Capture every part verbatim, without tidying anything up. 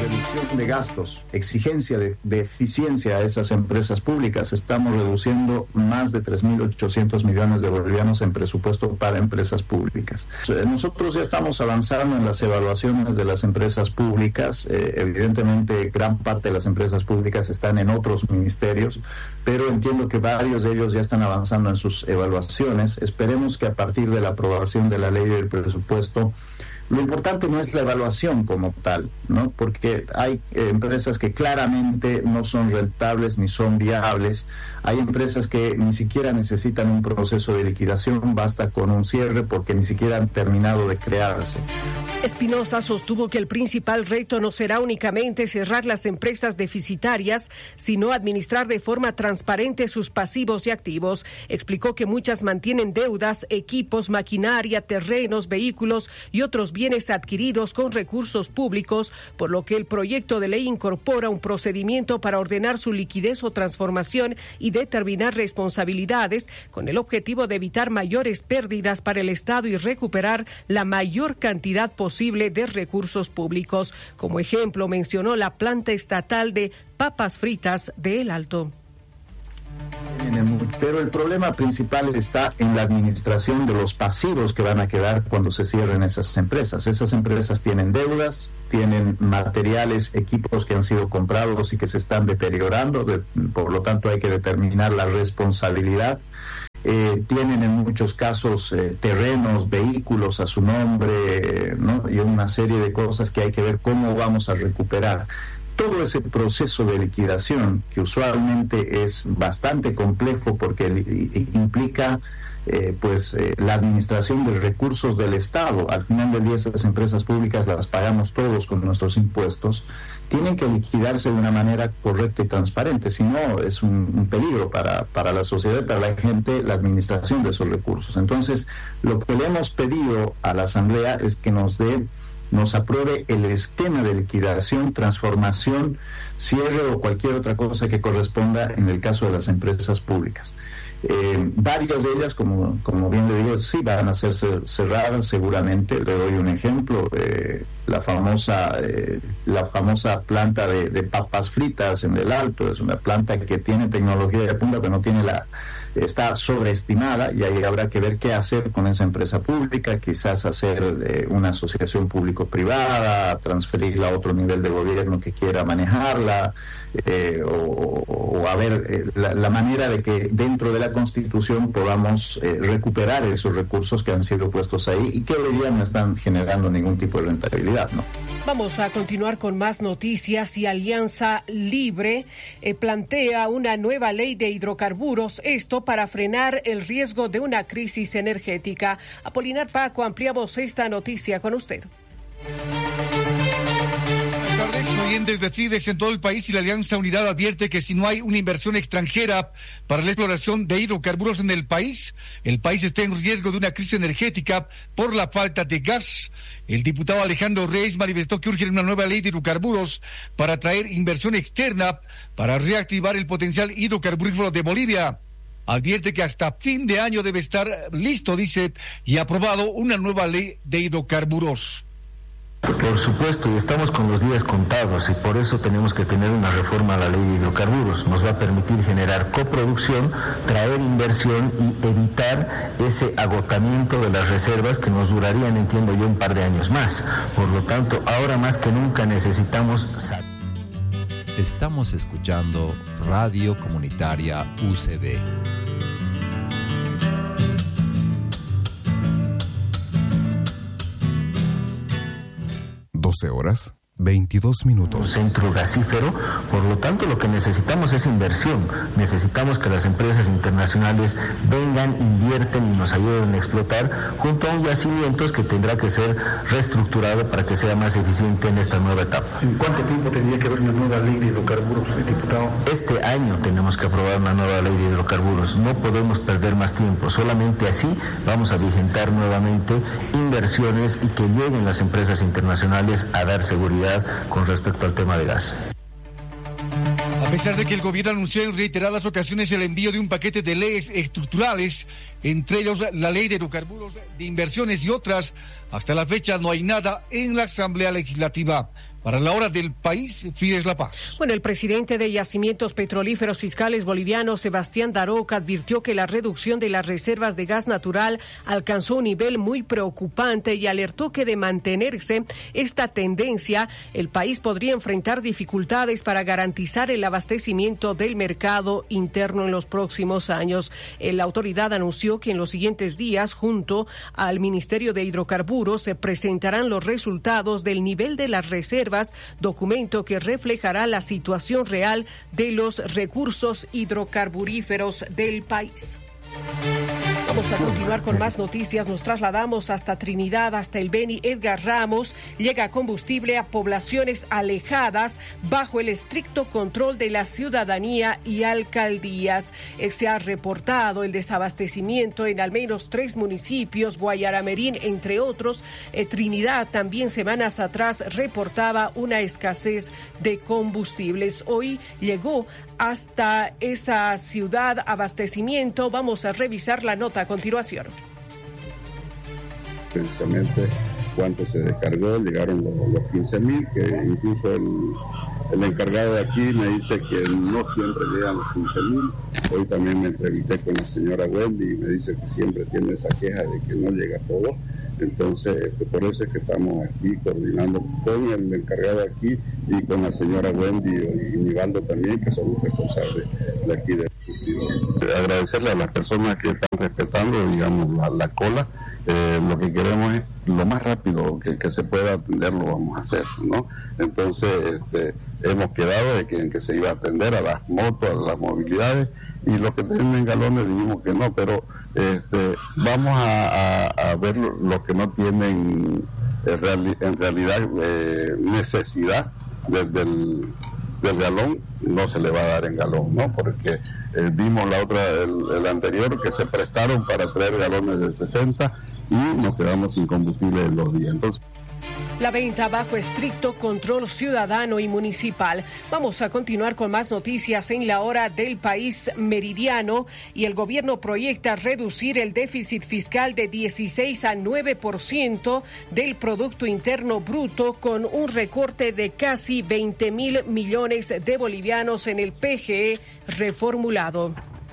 reducción de gastos, exigencia de, de eficiencia a esas empresas públicas. Estamos reduciendo más de tres mil ochocientos millones de bolivianos en presupuesto para empresas públicas. Nosotros ya estamos avanzando en las evaluaciones de las empresas públicas. Eh, evidentemente, gran parte de las empresas públicas están en otros ministerios, pero entiendo que varios de ellos ya están avanzando en sus evaluaciones. Esperemos que a partir de la aprobación de la ley del presupuesto, lo importante no es la evaluación como tal, ¿no? Porque hay eh, empresas que claramente no son rentables ni son viables. Hay empresas que ni siquiera necesitan un proceso de liquidación, basta con un cierre porque ni siquiera han terminado de crearse. Espinosa sostuvo que el principal reto no será únicamente cerrar las empresas deficitarias, sino administrar de forma transparente sus pasivos y activos. Explicó que muchas mantienen deudas, equipos, maquinaria, terrenos, vehículos y otros bienes adquiridos con recursos públicos, por lo que el proyecto de ley incorpora un procedimiento para ordenar su liquidez o transformación y determinar responsabilidades con el objetivo de evitar mayores pérdidas para el Estado y recuperar la mayor cantidad posible de recursos públicos. Como ejemplo, mencionó la planta estatal de papas fritas de El Alto. Pero el problema principal está en la administración de los pasivos que van a quedar cuando se cierren esas empresas. Esas empresas tienen deudas, tienen materiales, equipos que han sido comprados y que se están deteriorando, de, por lo tanto hay que determinar la responsabilidad. Eh, tienen en muchos casos eh, terrenos, vehículos a su nombre, eh, ¿no? Y una serie de cosas que hay que ver cómo vamos a recuperar. Todo ese proceso de liquidación, que usualmente es bastante complejo porque implica eh, pues eh, la administración de recursos del Estado. Al final del día esas empresas públicas las pagamos todos con nuestros impuestos, tienen que liquidarse de una manera correcta y transparente, si no es un, un peligro para, para la sociedad, para la gente, la administración de esos recursos. Entonces, lo que le hemos pedido a la Asamblea es que nos dé nos apruebe el esquema de liquidación, transformación, cierre o cualquier otra cosa que corresponda en el caso de las empresas públicas. Eh, varias de ellas, como, como bien le digo, sí van a ser cerradas seguramente. Le doy un ejemplo, eh, la famosa eh, la famosa planta de, de papas fritas en El Alto. Es una planta que tiene tecnología de punta, pero no tiene la está sobreestimada, y ahí habrá que ver qué hacer con esa empresa pública, quizás hacer eh, una asociación público-privada, transferirla a otro nivel de gobierno que quiera manejarla, eh, o, o a ver eh, la, la manera de que dentro de la Constitución podamos eh, recuperar esos recursos que han sido puestos ahí y que hoy día no están generando ningún tipo de rentabilidad, ¿no? Vamos a continuar con más noticias. Y Alianza Libre eh, plantea una nueva ley de hidrocarburos, esto para frenar el riesgo de una crisis energética. Apolinar Paco, ampliamos esta noticia con usted. Buenas tardes, oyentes de Fides en todo el país, y la Alianza Unidad advierte que si no hay una inversión extranjera para la exploración de hidrocarburos en el país, el país está en riesgo de una crisis energética por la falta de gas. El diputado Alejandro Reyes manifestó que urge una nueva ley de hidrocarburos para atraer inversión externa para reactivar el potencial hidrocarburífero de Bolivia. Advierte que hasta fin de año debe estar listo, dice, y aprobado una nueva ley de hidrocarburos. Por supuesto, y estamos con los días contados, y por eso tenemos que tener una reforma a la ley de hidrocarburos. Nos va a permitir generar coproducción, traer inversión y evitar ese agotamiento de las reservas que nos durarían, entiendo yo, un par de años más. Por lo tanto, ahora más que nunca necesitamos... Estamos escuchando Radio Comunitaria U C B. doce horas, veintidós minutos. Centro gasífero, por lo tanto lo que necesitamos es inversión. Necesitamos que las empresas internacionales vengan, invierten y nos ayuden a explotar junto a un yacimiento que tendrá que ser reestructurado para que sea más eficiente en esta nueva etapa. ¿En cuánto tiempo tendría que haber una nueva ley de hidrocarburos, diputado? Este año tenemos que aprobar una nueva ley de hidrocarburos. No podemos perder más tiempo. Solamente así vamos a vigentar nuevamente inversiones y que lleguen las empresas internacionales a dar seguridad con respecto al tema de gas. A pesar de que el gobierno anunció en reiteradas ocasiones el envío de un paquete de leyes estructurales, entre ellos la ley de hidrocarburos de inversiones y otras, hasta la fecha no hay nada en la Asamblea Legislativa. Para la hora del país, Fides La Paz. Bueno, el presidente de Yacimientos Petrolíferos Fiscales boliviano, Sebastián Daroca, advirtió que la reducción de las reservas de gas natural alcanzó un nivel muy preocupante y alertó que de mantenerse esta tendencia, el país podría enfrentar dificultades para garantizar el abastecimiento del mercado interno en los próximos años. La autoridad anunció que en los siguientes días, junto al Ministerio de Hidrocarburos, se presentarán los resultados del nivel de las reservas, documento que reflejará la situación real de los recursos hidrocarburíferos del país. Vamos a continuar con más noticias. Nos trasladamos hasta Trinidad, hasta el Beni. Edgar Ramos. Llega combustible a poblaciones alejadas bajo el estricto control de la ciudadanía y alcaldías. Eh, se ha reportado el desabastecimiento en al menos tres municipios, Guayaramerín, entre otros. Eh, Trinidad también semanas atrás reportaba una escasez de combustibles. Hoy llegó hasta esa ciudad abastecimiento. Vamos a revisar la nota a continuación. Precisamente cuánto se descargó, llegaron los, los quince mil, que incluso el, el encargado de aquí me dice que no siempre llegan los quince mil. Hoy también me entrevisté con la señora Wendy y me dice que siempre tiene esa queja de que no llega todo. Entonces, este, por eso es que estamos aquí coordinando con el encargado aquí y con la señora Wendy y Nivaldo también, que son los responsables de aquí del surtido. Agradecerle a las personas que están respetando, digamos, la, la cola. Eh, lo que queremos es lo más rápido que, que se pueda atender, lo vamos a hacer, ¿no? Entonces, este, hemos quedado de que, en que se iba a atender a las motos, a las movilidades, y los que tienen galones dijimos que no, pero este, vamos a, a, a ver los que no tienen en, reali en realidad eh, necesidad de, del, del galón, no se le va a dar en galón, ¿no? Porque eh, vimos la otra, el, el anterior, que se prestaron para traer galones de sesenta y nos quedamos sin combustible en los días. Entonces, la venta bajo estricto control ciudadano y municipal. Vamos a continuar con más noticias en la hora del país meridiano, y el gobierno proyecta reducir el déficit fiscal de dieciséis a nueve por ciento del Producto Interno Bruto, con un recorte de casi veinte mil millones de bolivianos en el P G E reformulado.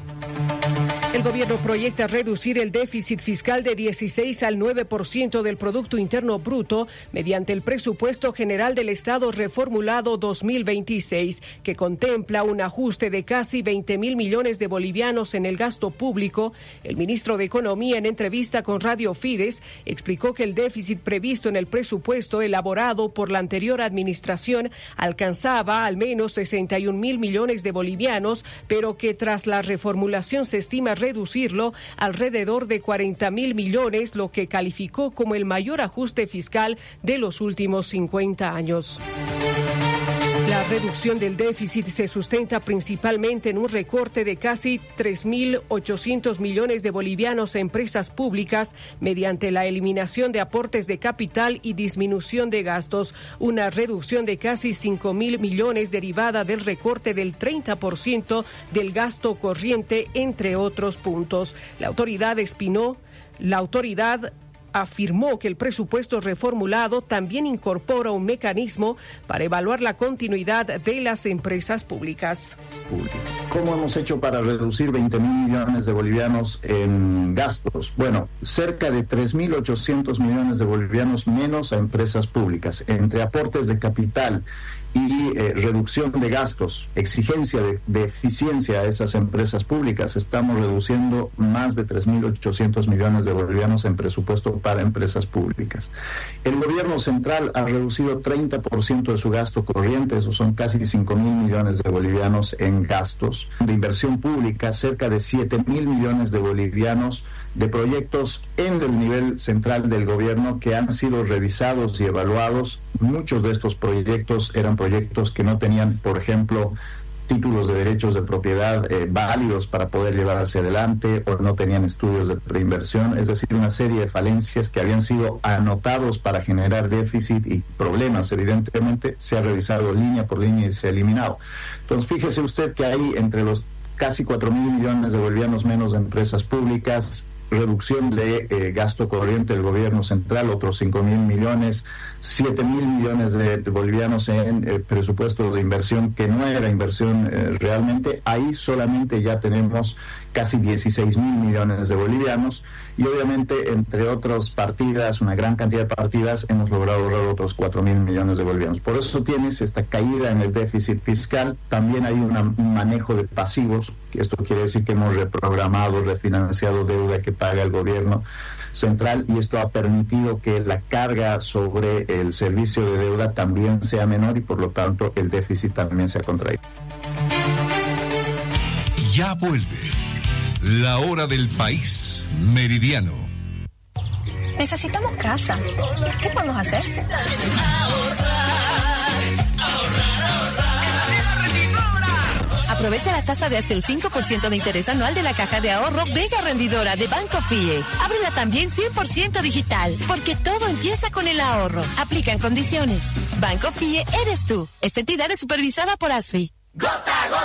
El gobierno proyecta reducir el déficit fiscal de dieciséis al nueve por ciento del Producto Interno Bruto mediante el Presupuesto General del Estado reformulado dos mil veintiséis, que contempla un ajuste de casi veinte mil millones de bolivianos en el gasto público. El ministro de Economía, en entrevista con Radio Fides, explicó que el déficit previsto en el presupuesto elaborado por la anterior administración alcanzaba al menos sesenta y un mil millones de bolivianos, pero que tras la reformulación se estima reducirlo alrededor de cuarenta mil millones, lo que calificó como el mayor ajuste fiscal de los últimos cincuenta años. La reducción del déficit se sustenta principalmente en un recorte de casi tres mil ochocientos millones de bolivianos a empresas públicas mediante la eliminación de aportes de capital y disminución de gastos, una reducción de casi cinco mil millones derivada del recorte del treinta por ciento del gasto corriente, entre otros puntos. La autoridad espinó, la autoridad afirmó que el presupuesto reformulado también incorpora un mecanismo para evaluar la continuidad de las empresas públicas. ¿Cómo hemos hecho para reducir veinte mil millones de bolivianos en gastos? Bueno, cerca de tres mil ochocientos millones de bolivianos menos a empresas públicas, entre aportes de capital y eh, reducción de gastos, exigencia de, de eficiencia a esas empresas públicas. Estamos reduciendo más de tres mil ochocientos millones de bolivianos en presupuesto para empresas públicas. El gobierno central ha reducido treinta por ciento de su gasto corriente, esos son casi cinco mil millones de bolivianos en gastos. De inversión pública, cerca de siete mil millones de bolivianos de proyectos en el nivel central del gobierno que han sido revisados y evaluados. Muchos de estos proyectos eran proyectos que no tenían, por ejemplo, títulos de derechos de propiedad eh, válidos para poder llevar hacia adelante, o no tenían estudios de preinversión, es decir, una serie de falencias que habían sido anotados para generar déficit y problemas. Evidentemente se ha revisado línea por línea y se ha eliminado. Entonces, fíjese usted que hay entre los casi cuatro mil millones de bolivianos menos de empresas públicas, reducción de eh, gasto corriente del gobierno central, otros cinco mil millones, siete mil millones de, de bolivianos en eh, presupuesto de inversión que no era inversión eh, realmente. Ahí solamente ya tenemos casi dieciséis mil millones de bolivianos, y obviamente entre otras partidas, una gran cantidad de partidas, hemos logrado ahorrar otros cuatro mil millones de bolivianos. Por eso tienes esta caída en el déficit fiscal. También hay una, un manejo de pasivos, que esto quiere decir que hemos reprogramado, refinanciado deuda que paga el gobierno central, y esto ha permitido que la carga sobre el servicio de deuda también sea menor, y por lo tanto el déficit también se ha contraído. Ya vuelve la hora del país meridiano. Necesitamos casa. ¿Qué podemos hacer? Aprovecha la tasa de hasta el cinco por ciento de interés anual de la caja de ahorro Vega Rendidora de Banco F I E. Ábrela también cien por ciento digital, porque todo empieza con el ahorro. Aplican condiciones. Banco F I E eres tú. Esta entidad es supervisada por A S F I. ¡Gota, gota!